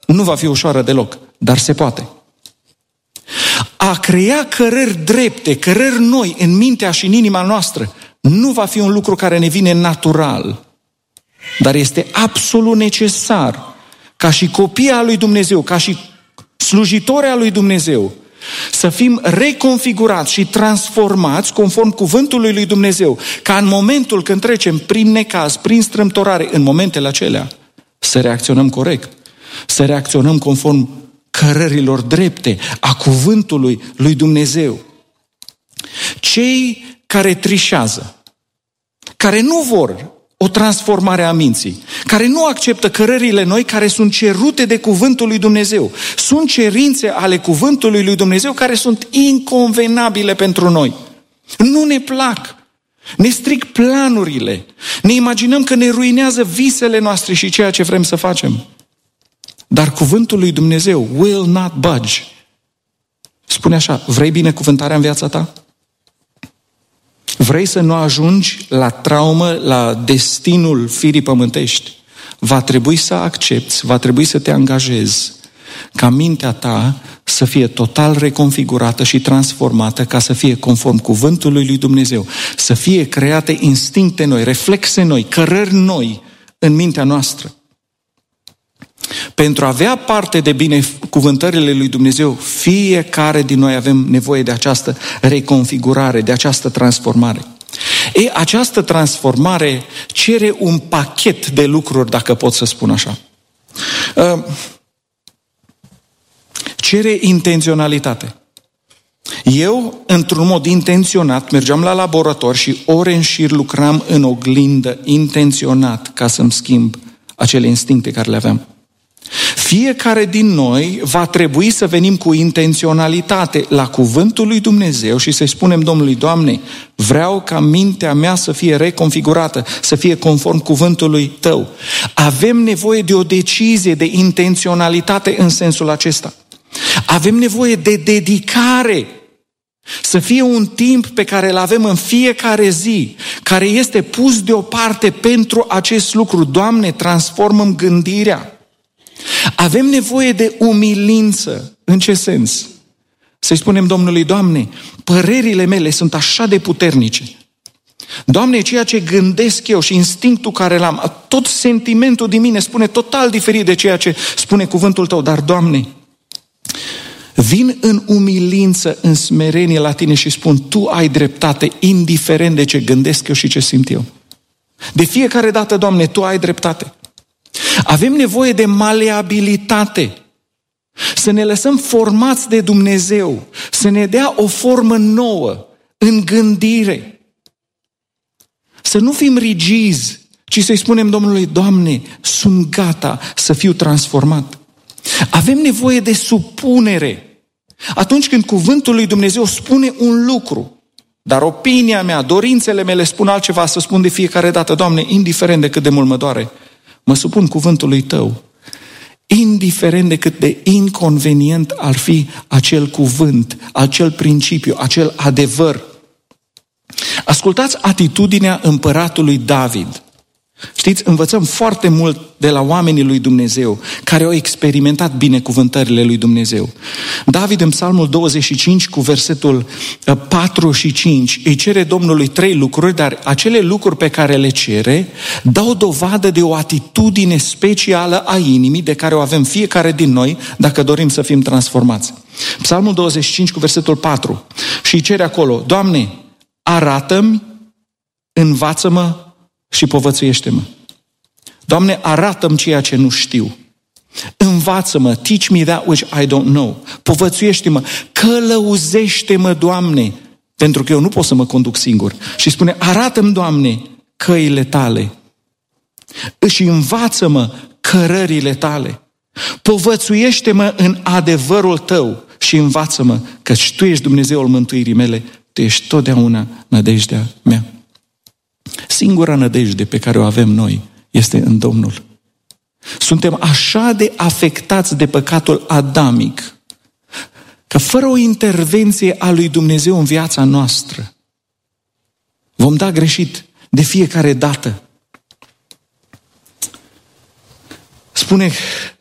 Nu va fi ușoară deloc, dar se poate. A crea cărări drepte, cărări noi în mintea și în inima noastră, nu va fi un lucru care ne vine natural, dar este absolut necesar ca și copii al lui Dumnezeu, ca și slujitori al lui Dumnezeu, să fim reconfigurați și transformați conform cuvântului lui Dumnezeu, ca în momentul când trecem prin necaz, prin strâmtorare, în momentele acelea, să reacționăm corect, să reacționăm conform cărărilor drepte a cuvântului lui Dumnezeu. Cei care trișează, care nu vor o transformare a minții, care nu acceptă cărările noi care sunt cerute de cuvântul lui Dumnezeu. Sunt cerințe ale cuvântului lui Dumnezeu care sunt inconvenabile pentru noi. Nu ne plac. Ne stric planurile. Ne imaginăm că ne ruinează visele noastre și ceea ce vrem să facem. Dar cuvântul lui Dumnezeu will not budge. Spune așa, vrei binecuvântarea în viața ta? Vrei să nu ajungi la traumă, la destinul firii pământești? Va trebui să accepți, va trebui să te angajezi ca mintea ta să fie total reconfigurată și transformată ca să fie conform cuvântului lui Dumnezeu, să fie create instincte noi, reflexe noi, cărări noi în mintea noastră. Pentru a avea parte de binecuvântările lui Dumnezeu, fiecare din noi avem nevoie de această reconfigurare, de această transformare. Această transformare cere un pachet de lucruri, dacă pot să spun așa. Cere intenționalitate. Eu, într-un mod intenționat, mergeam la laborator și ore în șir lucram în oglindă, intenționat, ca să-mi schimb acele instincte care le aveam. Fiecare din noi va trebui să venim cu intenționalitate la cuvântul lui Dumnezeu și să-i spunem Domnului, Doamne, vreau ca mintea mea să fie reconfigurată, să fie conform cuvântului Tău. Avem nevoie de o decizie, de intenționalitate în sensul acesta. Avem nevoie de dedicare, să fie un timp pe care îl avem în fiecare zi, care este pus deoparte pentru acest lucru. Doamne, transformă-mi gândirea. Avem nevoie de umilință. În ce sens? Să-i spunem Domnului, Doamne, părerile mele sunt așa de puternice. Doamne, ceea ce gândesc eu și instinctul care l-am, tot sentimentul din mine spune total diferit de ceea ce spune cuvântul Tău. Dar, Doamne, vin în umilință, în smerenie la Tine și spun, Tu ai dreptate, indiferent de ce gândesc eu și ce simt eu. De fiecare dată, Doamne, Tu ai dreptate. Avem nevoie de maleabilitate, să ne lăsăm formați de Dumnezeu, să ne dea o formă nouă în gândire. Să nu fim rigizi, ci să-i spunem Domnului, Doamne, sunt gata să fiu transformat. Avem nevoie de supunere. Atunci când cuvântul lui Dumnezeu spune un lucru, dar opinia mea, dorințele mele spun altceva, să spun de fiecare dată, Doamne, indiferent de cât de mult mă doare, mă supun cuvântului Tău, indiferent de cât de inconvenient ar fi acel cuvânt, acel principiu, acel adevăr. Ascultați atitudinea împăratului David. Știți, învățăm foarte mult de la oamenii lui Dumnezeu, care au experimentat binecuvântările lui Dumnezeu. David în Psalmul 25 cu versetul 4 și 5 îi cere Domnului 3 lucruri, dar acele lucruri pe care le cere dau dovadă de o atitudine specială a inimii de care o avem fiecare din noi dacă dorim să fim transformați. Psalmul 25 cu versetul 4 și îi cere acolo, Doamne, arată-mi, învață-mă și povățuiește-mă. Doamne, arată-mi ceea ce nu știu. Învață-mă, teach me that which I don't know. Povățuiește-mă, călăuzește-mă, Doamne, pentru că eu nu pot să mă conduc singur. Și spune, arată-mi, Doamne, căile Tale și învață-mă cărările Tale. Povățuiește-mă în adevărul Tău și învață-mă, căci Tu ești Dumnezeul mântuirii mele, Tu ești totdeauna nădejdea mea. Singura nădejde pe care o avem noi este în Domnul. Suntem așa de afectați de păcatul adamic că fără o intervenție a lui Dumnezeu în viața noastră vom da greșit de fiecare dată. Spune